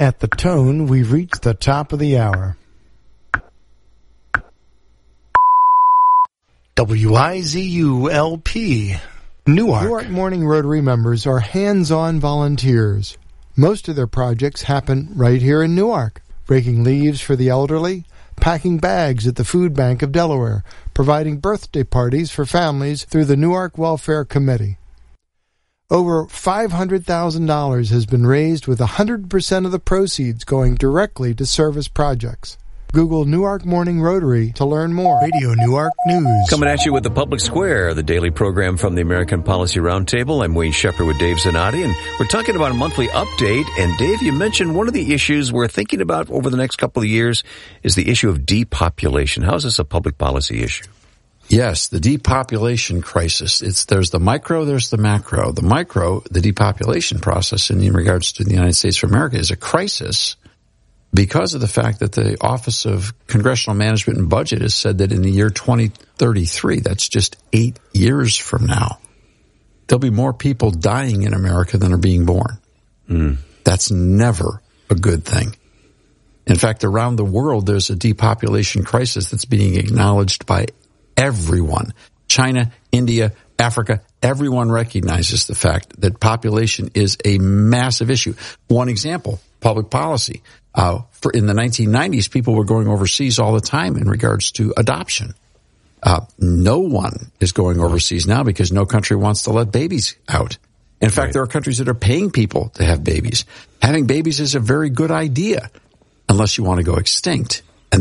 At the tone, we've reached the top of the hour. WIZU-LP, Newark. Newark Morning Rotary members are hands-on volunteers. Most of their projects happen right here in Newark. Raking leaves for the elderly, packing bags at the Food Bank of Delaware, providing birthday parties for families through the Newark Welfare Committee. Over $500,000 has been raised with 100% of the proceeds going directly to service projects. Google Newark Morning Rotary to learn more. Radio Newark News. Coming at you with the Public Square, the daily program from the American Policy Roundtable. I'm Wayne Shepherd with Dave Zanotti, and we're talking about a monthly update. And Dave, you mentioned one of the issues we're thinking about over the next couple of years is the issue of depopulation. How is this a public policy issue? Yes, the depopulation crisis. There's the micro, there's the macro. The micro, the depopulation process in regards to the United States of America, is a crisis because of the fact that the Office of Congressional Management and Budget has said that in the year 2033, that's just 8 years from now, there'll be more people dying in America than are being born. That's never a good thing. In fact, around the world, there's a depopulation crisis that's being acknowledged by everyone. China, India, Africa, everyone recognizes the fact that population is a massive issue. One example, public policy. In the 1990s, people were going overseas all the time in regards to adoption. No one is going overseas now because no country wants to let babies out. In fact, there are countries that are paying people to have babies. Having babies is a very good idea unless you want to go extinct.